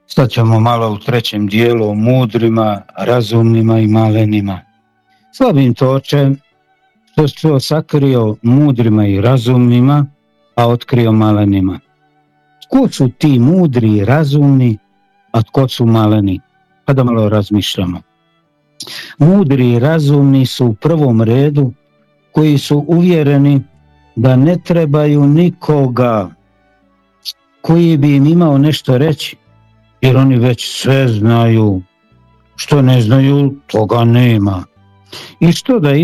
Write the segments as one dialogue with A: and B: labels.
A: Sad ćemo malo u trećem dijelu o mudrima, razumnima i malenima. Slavim te, Oče, što si sakrio mudrima i razumnima, a otkrio malenima. Tko su ti mudri i razumni, a tko su maleni? Pa da malo razmišljamo. Mudri i razumni su u prvom redu koji su uvjereni da ne trebaju nikoga koji bi im imao nešto reći, jer oni već sve znaju. Što ne znaju, toga nema. I što da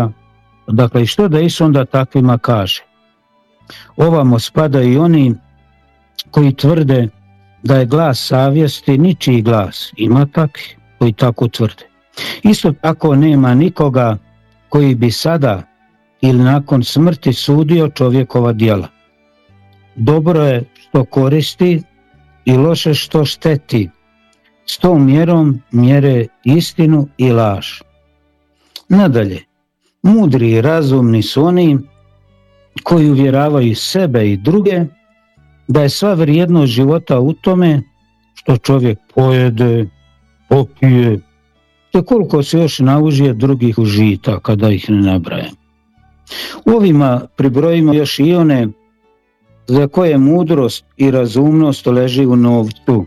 A: Isus onda takvima kaže? Ovamo spadaju i oni koji tvrde da je glas savjesti ničiji glas. Ima takvi koji tako tvrde. Isto tako nema nikoga koji bi sada ili nakon smrti sudio čovjekova djela. Dobro je što koristi i loše što šteti. S tom mjerom mjere istinu i laž. Nadalje, mudri i razumni su oni koji uvjeravaju sebe i druge da je sva vrijednost života u tome što čovjek pojede, popije, te koliko se još naužije drugih užitaka, da ih ne nabrajam. Ovima pribrojimo još i one za koje mudrost i razumnost leži u novcu.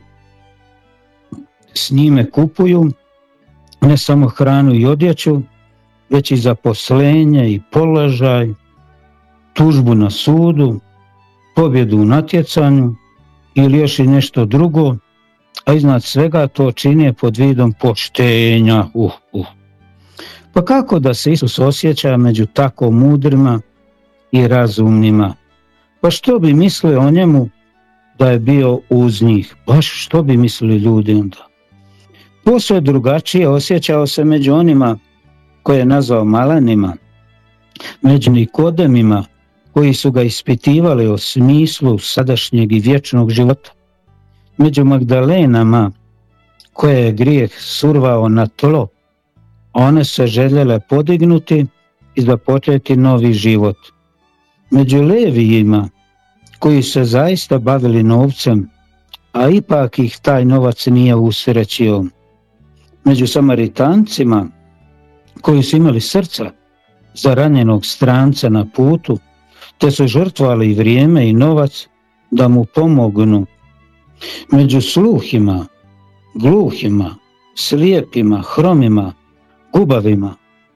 A: S njime kupuju ne samo hranu i odjeću, već i zaposlenje i položaj, tužbu na sudu, pobjedu u natjecanju ili još i nešto drugo, a iznad svega to čine pod vidom poštenja. Pa kako da se Isus osjeća među tako mudrima i razumnima? Pa što bi mislili o njemu da je bio uz njih? Baš što bi mislili ljudi onda? Posve drugačije osjećao se među onima koje je nazvao malenima, među Nikodemima koji su ga ispitivali o smislu sadašnjeg i vječnog života, među Magdalenama koje je grijeh survao na tlo, one se željele podignuti i započeti novi život, među Levijima koji se zaista bavili novcem, a ipak ih taj novac nije usrećio, među Samaritancima koji su imali srca za ranjenog stranca na putu, te su žrtvovali i vrijeme i novac da mu pomognu, među sluhima, gluhima, slijepima, hromima, gubavima,